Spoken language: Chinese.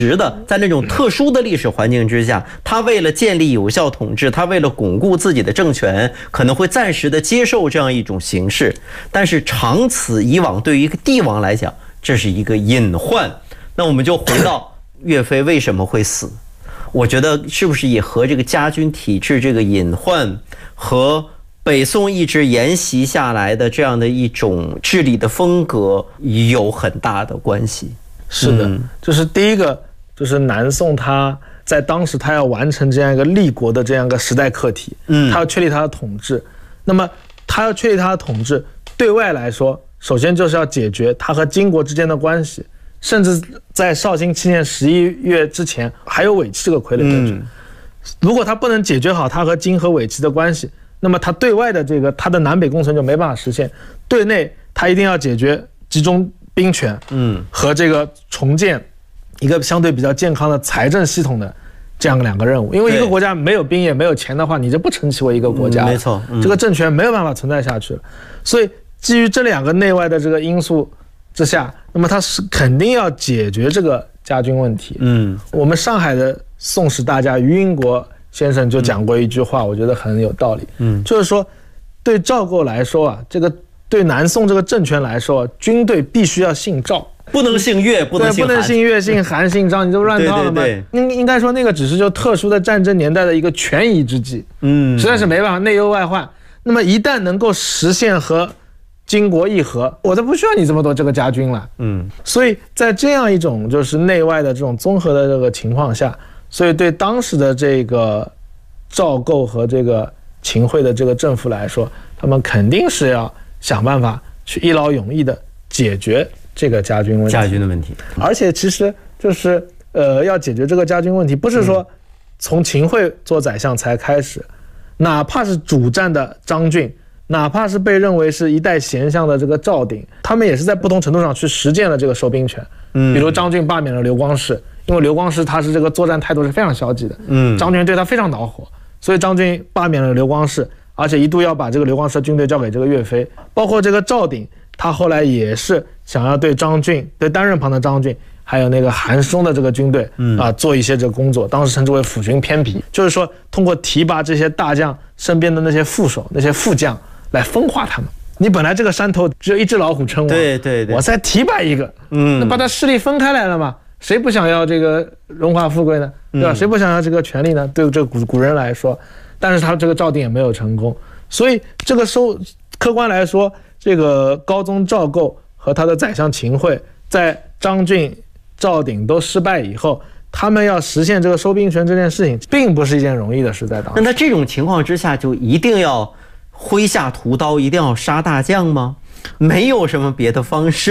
在那种特殊的历史环境之下，他为了建立有效统治，他为了巩固自己的政权，可能会暂时的接受这样一种形式。但是长此以往，对于一个帝王来讲，这是一个隐患。那我们就回到岳飞为什么会死，我觉得是不是也和这个家军体制这个隐患和北宋一直沿袭下来的这样的一种治理的风格有很大的关系。 是的，就是第一个，就是南宋他在当时他要完成这样一个立国的这样一个时代课题，他要确立他的统治。那么他要确立他的统治，对外来说，首先就是要解决他和金国之间的关系，甚至在绍兴7年11月之前还有伪齐这个傀儡政权。如果他不能解决好他和金和伪齐的关系，那么他对外的这个他的南北工程就没办法实现。对内他一定要解决集中兵权，和这个重建一个相对比较健康的财政系统的这样两个任务。因为一个国家没有兵也没有钱的话，你就不称其为一个国家， 没错， 这个政权没有办法存在下去了。所以基于这两个内外的这个因素之下，那么他是肯定要解决这个家军问题。我们上海的宋史大家于英国先生就讲过一句话，我觉得很有道理。就是说，对赵构来说啊，这个对南宋这个政权来说，军队必须要姓赵， 不能姓岳，不能姓韩， 不能姓岳、姓韩、姓张，你就乱套了吗？应该说那个只是就特殊的战争年代的一个权宜之计，实在是没办法，内忧外患。那么一旦能够实现和金国议和，我就不需要你这么多这个家军了。所以在这样一种就是内外的这种综合的这个情况下，所以对当时的这个赵构和这个秦桧的这个政府来说，他们肯定是要想办法去一劳永逸的解决这个家军的问题。而且其实就是要解决这个家军问题，不是说从秦桧做宰相才开始，哪怕是主战的张俊，哪怕是被认为是一代贤相的这个赵鼎，他们也是在不同程度上去实践了这个收兵权。比如张俊罢免了刘光世，因为刘光世他是这个作战态度是非常消极的，张俊对他非常恼火，所以张俊罢免了刘光世，而且一度要把这个刘光世的军队交给这个岳飞。包括这个赵鼎，他后来也是想要对张俊，对单人旁的张俊，还有那个韩松的这个军队做一些这个工作，当时称之为抚巡偏皮，就是说通过提拔这些大将身边的那些副手、那些副将来分化他们。你本来这个山头只有一只老虎称王，对，我再提拔一个，那把他势力分开来了嘛？谁不想要这个荣华富贵呢？对吧？谁不想要这个权力呢？对这个古人来说，但是他这个赵鼎也没有成功，所以这个客观来说，这个高宗赵构和他的宰相秦桧在张俊、赵鼎都失败以后，他们要实现这个收兵权这件事情，并不是一件容易的事。在当时， 那这种情况之下，就一定要麾下屠刀，一定要杀大将吗？没有什么别的方式。